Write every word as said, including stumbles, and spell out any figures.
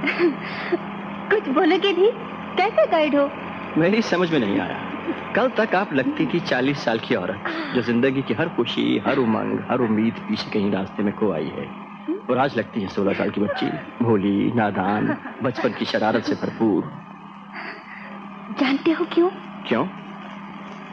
कुछ बोलोगे भी? कैसे गाइड हो? मेरी समझ में नहीं आया। कल तक आप लगती थी चालीस साल की औरत जो जिंदगी की हर खुशी, हर उमंग, हर उम्मीद पीछे कहीं रास्ते में खो आई है। और आज लगती है सोलह साल की बच्ची, भोली, नादान, बचपन की शरारत से भरपूर। जानते हो क्यों? क्यों?